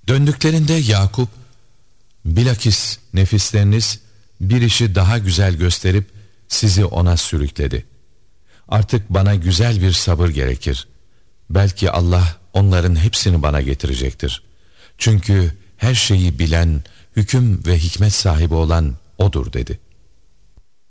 Döndüklerinde Yakup, bilakis nefisleriniz bir işi daha güzel gösterip sizi ona sürükledi. Artık bana güzel bir sabır gerekir. Belki Allah onların hepsini bana getirecektir. Çünkü her şeyi bilen, hüküm ve hikmet sahibi olan O'dur dedi.